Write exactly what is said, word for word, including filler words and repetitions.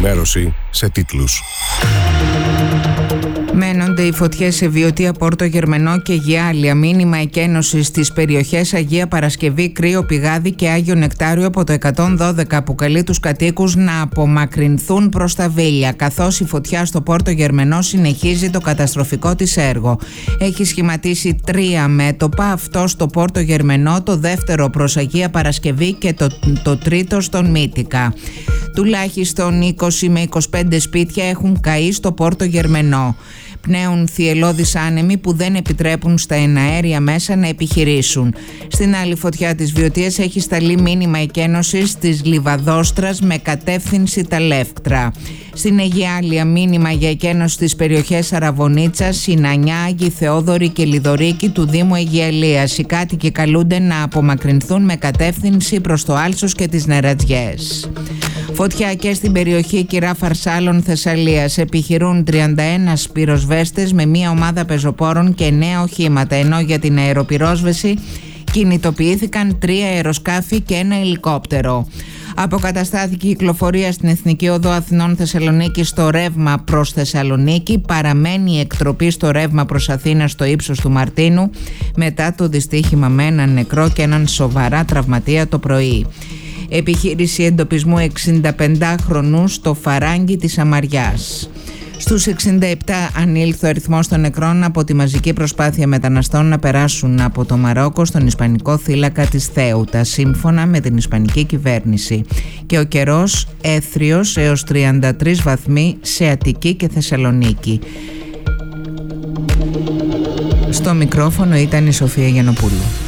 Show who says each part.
Speaker 1: ενημέρωση σε τίτλους.
Speaker 2: Μένονται οι φωτιές σε Βιωτία, Πόρτο Γερμενό και Γιάλια. Μήνυμα εκένωσης στις περιοχές Αγία Παρασκευή, Κρύο Πηγάδι και Άγιο Νεκτάριο από το εκατόν δώδεκα, που καλεί τους κατοίκους να απομακρυνθούν προς τα Βίλια, καθώς η φωτιά στο Πόρτο Γερμενό συνεχίζει το καταστροφικό της έργο. Έχει σχηματίσει τρία μέτωπα, αυτό στο Πόρτο Γερμενό, το δεύτερο προς Αγία Παρασκευή και το, το τρίτο στον Μύτικα. Τουλάχιστον είκοσι με είκοσι πέντε σπίτια έχουν καεί στο Πόρτο Γερμενό. Πνέουν θυελλώδεις άνεμοι που δεν επιτρέπουν στα εναέρια μέσα να επιχειρήσουν. Στην άλλη φωτιά της Βιωτίας έχει σταλεί μήνυμα εκένωσης της Λιβαδόστρας με κατεύθυνση τα Λεύκτρα. Στην Αιγιάλια μήνυμα για εκένωση στις περιοχές Αραβωνίτσα, Σινανιά, Άγιοι Θεόδωρη και Λιδωρίκη του Δήμου Αιγιαλίας. Οι κάτοικοι καλούνται να απομακρυνθούν με κατεύθυνση προς το Άλσος και τις Νερατζιές. Φωτιά και στην περιοχή Κυρά Φαρσάλων Θεσσαλίας. Επιχειρούν τριάντα ένα πυροσβέστες με μία ομάδα πεζοπόρων και εννέα οχήματα, ενώ για την αεροπυρόσβεση κινητοποιήθηκαν τρία αεροσκάφη και ένα ελικόπτερο. Αποκαταστάθηκε η κυκλοφορία στην Εθνική Οδό Αθηνών Θεσσαλονίκη στο ρεύμα προς Θεσσαλονίκη. Παραμένει η εκτροπή στο ρεύμα προς Αθήνα στο ύψος του Μαρτίνου μετά το δυστύχημα με έναν νεκρό και έναν σοβαρά τραυματία το πρωί. Επιχείρηση εντοπισμού εξηνταπεντάχρονου στο Φαράγγι της Αμαριάς. Στους εξήντα επτά ανήλθε ο αριθμός των νεκρών από τη μαζική προσπάθεια μεταναστών να περάσουν από το Μαρόκο στον ισπανικό θύλακα της Θέουτα, σύμφωνα με την ισπανική κυβέρνηση. Και ο καιρός έθριος έως τριάντα τρεις βαθμοί σε Αττική και Θεσσαλονίκη. Στο μικρόφωνο ήταν η Σοφία Γιαννοπούλου.